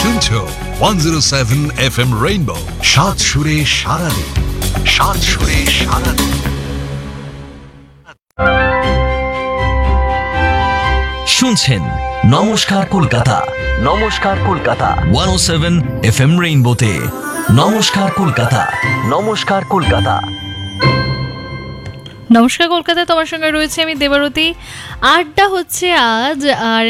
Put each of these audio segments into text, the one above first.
শুনছো 107 FM rainbow, সাত সুরে সারাদিন, সাত সুরে সারাদিন। শুনছেন নমস্কার কলকাতা, নমস্কার কলকাতা 107 FM রেইনবোতে। নমস্কার কলকাতা, নমস্কার কলকাতা। নমস্কার কলকাতায় তোমার সঙ্গে রয়েছে আমি দেবারতী। আড্ডা হচ্ছে আজ, আর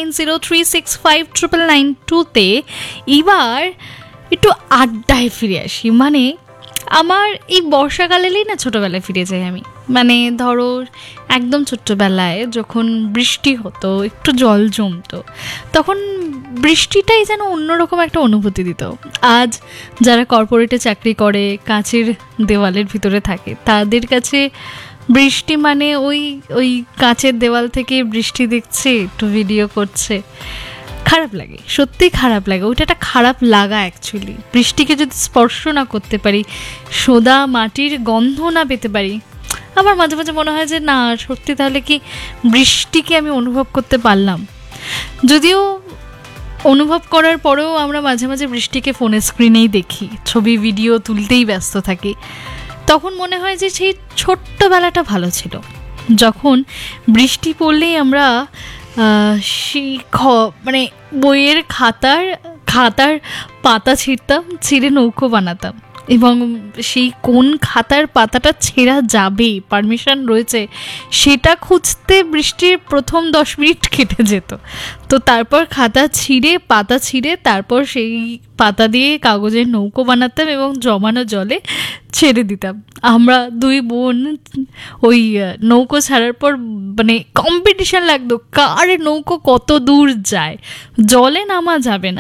9903659992-তে এবার একটু আড্ডায় ফিরে আসি। মানে আমার এই বর্ষাকাল এলেই না ছোটোবেলায় ফিরে যাই আমি। মানে ধরো একদম ছোট্টবেলায় যখন বৃষ্টি হতো, একটু জল জমতো, তখন বৃষ্টিটাই যেন অন্যরকম একটা অনুভূতি দিত। আজ যারা কর্পোরেটে চাকরি করে, কাঁচের দেওয়ালের ভিতরে থাকে, তাদের কাছে বৃষ্টি মানে ওই ওই কাঁচের দেওয়াল থেকে বৃষ্টি দেখছে, একটু ভিডিও করছে, খারাপ লাগে, সত্যি খারাপ লাগে। ওইটা একটা খারাপ লাগা অ্যাকচুয়ালি। বৃষ্টিকে যদি স্পর্শ না করতে পারি, সোদা মাটির গন্ধ না পেতে পারি, আমার মাঝে মাঝে মনে হয় যে না, সত্যি তাহলে কি বৃষ্টিকে আমি অনুভব করতে পারলাম? যদিও অনুভব করার পরেও আমরা মাঝে মাঝে বৃষ্টিকে ফোনের স্ক্রিনেই দেখি, ছবি ভিডিও তুলতেই ব্যস্ত থাকি। তখন মনে হয় যে সেই ছোট্টবেলাটা ভালো ছিল, যখন বৃষ্টি পড়লেই আমরা মানে বইয়ের খাতার পাতা ছিঁড়তাম, ছিঁড়ে নৌকো বানাতাম, এবং সেই কোন খাতার পাতাটা ছেঁড়া যাবে, পারমিশন রয়েছে, সেটা খুঁজতে বৃষ্টির প্রথম 10 মিনিট কেটে যেত। তো তারপর পাতা ছিঁড়ে তারপর সেই পাতা দিয়ে কাগজের নৌকো বানাতাম এবং জমানো জলে ছেড়ে দিতাম। আমরা দুই বোন ওই নৌকো ছাড়ার পর মানে কম্পিটিশন লাগতো, কার নৌকো কত দূর যায়, জলে নামা যাবে না।